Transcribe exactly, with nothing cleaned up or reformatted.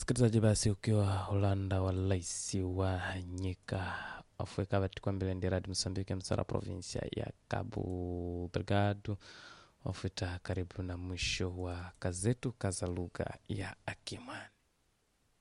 Msikilizaji, basi ukiwa Holanda wa laisi wa nyika Afrika batikwa mbele ndi Radio Msambike msara provinsia ya Cabo Delgado ofita karibu na mwisho wa kazetu kaza lugha ya Akimani.